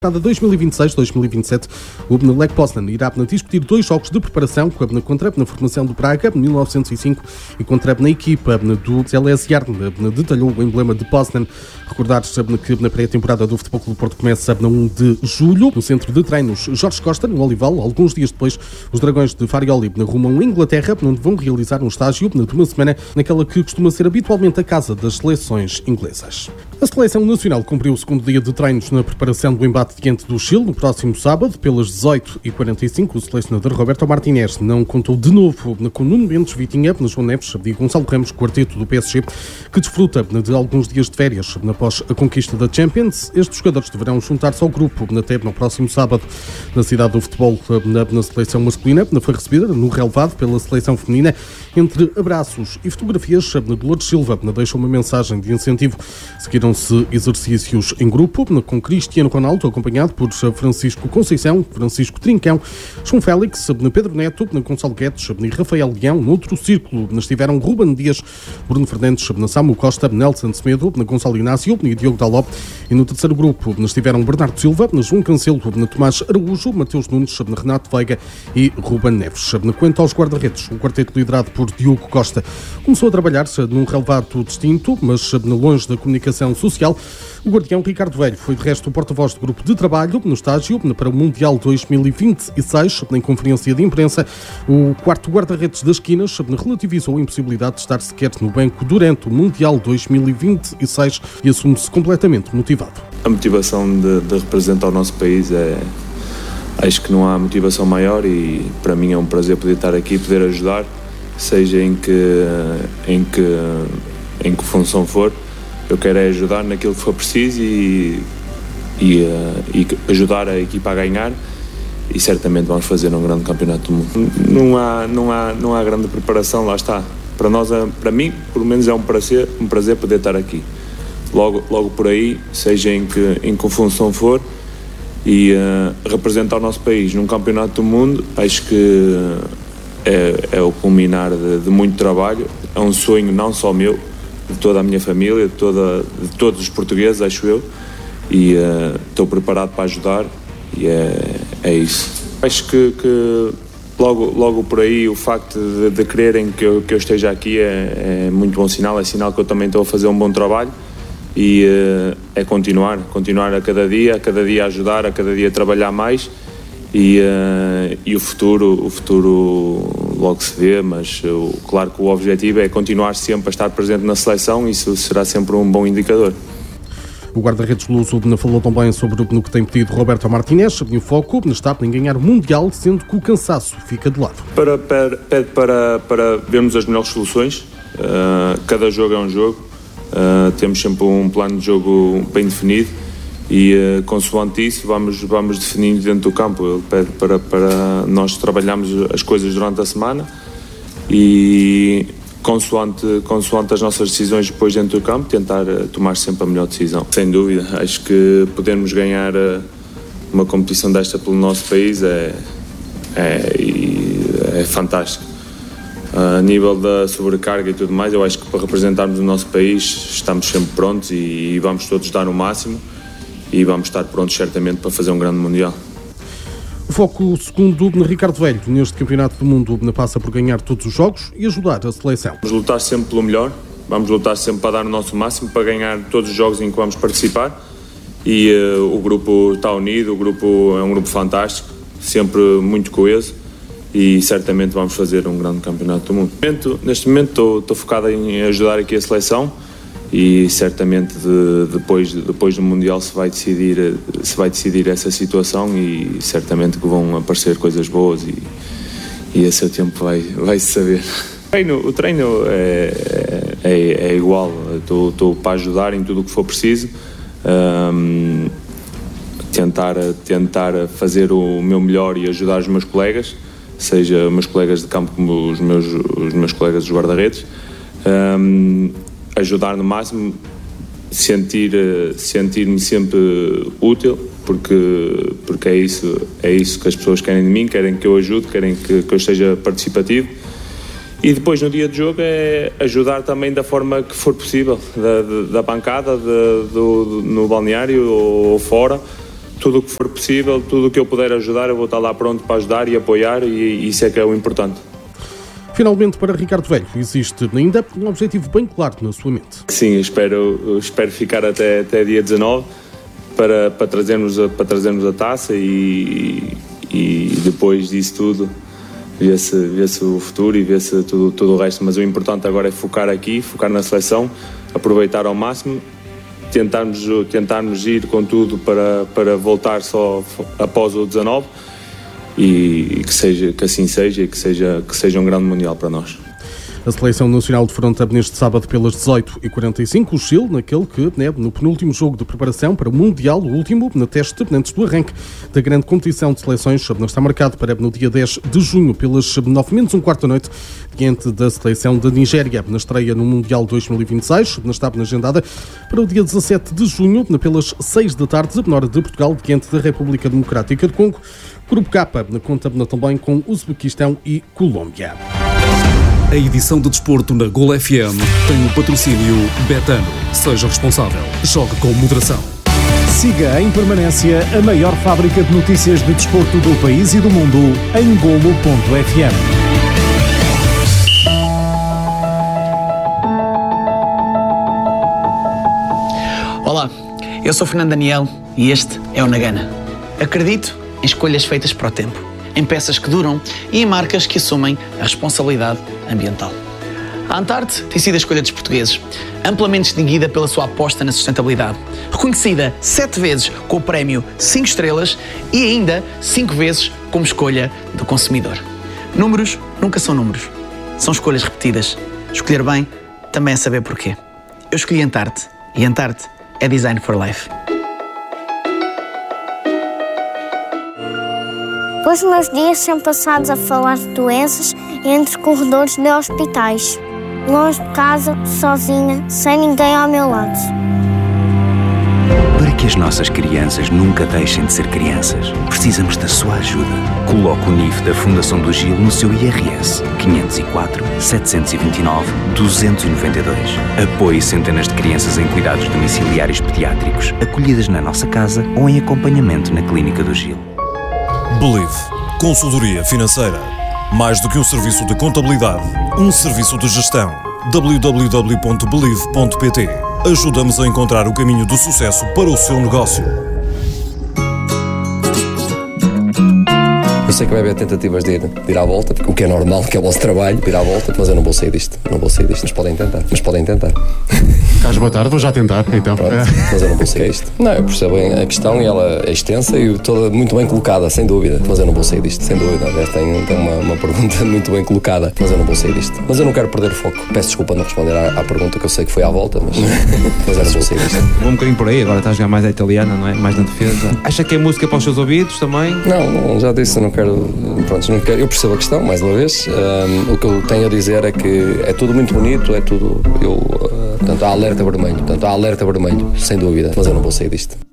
Para 2026-2027, o Lech Poznan irá discutir 2 jogos de preparação contra a formação do Praga, 1905, e contra a equipa do Zalesjárn, detalhou o emblema de Poznan. Recordar que na pré-temporada do Futebol Clube do Porto começa a 1 de julho, no centro de treinos Jorge Costa, no Olival. Alguns dias depois, os Dragões de Farioli rumam a Inglaterra, onde vão realizar um estágio de uma semana naquela que costuma ser habitualmente a casa das seleções inglesas. A Seleção Nacional cumpriu o segundo dia de treinos na preparação do embate diante do Chile no próximo sábado, pelas 18h45. O selecionador Roberto Martinez não contou de novo com Nuno Mendes, Vitinha, João Neves e Gonçalo Ramos, quarteto do PSG, que desfruta de alguns dias de férias após a conquista da Champions. Estes jogadores deverão juntar-se ao grupo até no próximo sábado. Na cidade do futebol, na seleção masculina, foi recebida no relevado pela seleção feminina. Entre abraços e fotografias, Dolores Silva deixou uma mensagem de incentivo. Seguiram-se exercícios em grupo, com Cristiano Ronaldo, acompanhado por Francisco Conceição, Francisco Trincão, João Félix, Pedro Neto, Gonçalo Guedes e Rafael Leão. No outro círculo estiveram Ruben Dias, Bruno Fernandes, Samu Costa, Nelson Semedo, Gonçalo Inácio e Diogo Dalot. E no terceiro grupo estiveram Bernardo Silva, João Cancelo, Tomás Araújo, Mateus Nunes, Renato Veiga e Ruben Neves. Quanto aos guarda-redes, o quarteto liderado por Diogo Costa começou a trabalhar-se num relevado distinto, mas longe da comunicação social. O guardião Ricardo Velho foi de resto o porta-voz do grupo de trabalho no estágio para o Mundial 2026. Em conferência de imprensa, o quarto guarda-redes das esquinas relativizou a impossibilidade de estar sequer no banco durante o Mundial 2026 e assume-se completamente motivado. A motivação de representar o nosso país acho que não há motivação maior, e para mim é um prazer poder estar aqui, poder ajudar, seja em que função for. Eu quero ajudar naquilo que for preciso e ajudar a equipa a ganhar, e certamente vamos fazer um grande campeonato do mundo. Não há grande preparação, lá está. Para mim, pelo menos é um prazer poder estar aqui. Logo por aí, seja em que função for, e representar o nosso país num campeonato do mundo, acho que é o culminar de muito trabalho. É um sonho não só meu, de toda a minha família, de todos os portugueses, acho eu, e estou preparado para ajudar, e é isso. Acho que logo por aí o facto de quererem que eu esteja aqui é muito bom sinal, é sinal que eu também estou a fazer um bom trabalho, e é continuar a cada dia a ajudar, a cada dia a trabalhar mais, e o futuro logo se vê, mas claro que o objetivo é continuar sempre a estar presente na seleção, e isso será sempre um bom indicador. O guarda-redes luso falou também sobre o que tem pedido Roberto Martinez, e o foco está em ganhar o Mundial, sendo que o cansaço fica de lado. Pede para vermos as melhores soluções. Cada jogo é um jogo, temos sempre um plano de jogo bem definido, e consoante isso vamos definindo dentro do campo. Ele pede para nós trabalharmos as coisas durante a semana, e consoante as nossas decisões depois dentro do campo, tentar tomar sempre a melhor decisão. Sem dúvida, acho que podermos ganhar uma competição desta pelo nosso país é fantástico. A nível da sobrecarga e tudo mais, eu acho que para representarmos o nosso país estamos sempre prontos, e vamos todos dar o máximo, e vamos estar prontos certamente para fazer um grande Mundial. O foco, segundo Ricardo Velho, neste Campeonato do Mundo passa por ganhar todos os jogos e ajudar a seleção. Vamos lutar sempre pelo melhor, vamos lutar sempre para dar o nosso máximo, para ganhar todos os jogos em que vamos participar, e o grupo está unido, o grupo é um grupo fantástico, sempre muito coeso, e certamente vamos fazer um grande Campeonato do Mundo. Neste momento estou focado em ajudar aqui a seleção, e certamente depois do Mundial se vai decidir essa situação, e certamente que vão aparecer coisas boas, e a seu tempo vai-se saber. O treino é igual, estou para ajudar em tudo o que for preciso, tentar fazer o meu melhor e ajudar os meus colegas, seja os meus colegas de campo como os meus colegas dos guarda-redes. Ajudar no máximo, sentir-me sempre útil, porque é isso que as pessoas querem de mim, querem que eu ajude, querem que eu esteja participativo, E depois no dia de jogo é ajudar também da forma que for possível, da bancada, no balneário ou fora, tudo o que for possível, tudo o que eu puder ajudar, eu vou estar lá pronto para ajudar e apoiar, e isso é que é o importante. Finalmente, para Ricardo Velho, existe ainda um objetivo bem claro na sua mente. Sim, espero ficar até dia 19 para trazermos a taça e depois disso tudo ver-se o futuro e ver-se tudo o resto. Mas o importante agora é focar aqui, focar na seleção, aproveitar ao máximo, tentarmos ir com tudo para voltar só após o 19 e que assim seja e que seja um grande mundial para nós. A Seleção Nacional defronta neste sábado pelas 18h45 o Chile, naquele que, no penúltimo jogo de preparação para o Mundial, o último, na teste antes do arranque da grande competição de seleções, está marcado para no dia 10 de junho, pelas 9:15 da noite, diante da Seleção da Nigéria, na estreia no Mundial 2026, está agendada para o dia 17 de junho, pelas 6 da tarde, na hora de Portugal, diante da República Democrática do Congo. Grupo K conta também com Uzbequistão e Colômbia. A edição de desporto na Gol FM tem o patrocínio Betano. Seja responsável. Jogue com moderação. Siga em permanência a maior fábrica de notícias de desporto do país e do mundo em golo.fm. Olá, eu sou Fernando Daniel e este é o Nagana. Acredito em escolhas feitas para o tempo, em peças que duram e em marcas que assumem a responsabilidade ambiental. A Antarte tem sido a escolha dos portugueses, amplamente distinguida pela sua aposta na sustentabilidade, reconhecida 7 vezes com o prémio 5 estrelas e ainda 5 vezes como escolha do consumidor. Números nunca são números, são escolhas repetidas. Escolher bem também é saber porquê. Eu escolhi Antarte e Antarte é Design for Life. Os meus dias são passados a falar de doenças entre corredores de hospitais, longe de casa, sozinha, sem ninguém ao meu lado. Para que as nossas crianças nunca deixem de ser crianças, precisamos da sua ajuda. Coloque o NIF da Fundação do Gil no seu IRS 504 729 292. Apoie centenas de crianças em cuidados domiciliários pediátricos, acolhidas na nossa casa ou em acompanhamento na Clínica do Gil. Believe. Consultoria financeira. Mais do que um serviço de contabilidade, um serviço de gestão. www.believe.pt. Ajuda-nos a encontrar o caminho do sucesso para o seu negócio. Eu sei que vai haver tentativas de ir à volta, o que é normal, que é o vosso trabalho, de ir à volta, mas eu não vou sair disto. Mas podem tentar. Carlos, boa tarde, vou já tentar, então. Pronto, mas eu não vou sair disto. Não, eu percebo a questão e ela é extensa e toda muito bem colocada, sem dúvida. Mas eu não vou sair disto, sem dúvida. Aliás, tem uma pergunta muito bem colocada, mas eu não vou sair disto. Mas eu não quero perder o foco. Peço desculpa não responder à pergunta, que eu sei que foi à volta, mas eu não vou sair disto. Vou um bocadinho por aí, agora está a jogar mais a italiana, não é? Mais na defesa. Acha que é música para os seus ouvidos também? Não, já disse, eu não quero. Pronto, não quero. Eu percebo a questão, mais uma vez. O que eu tenho a dizer é que é tudo muito bonito, é tudo. Portanto, há alerta vermelho, sem dúvida, mas eu não vou sair disto.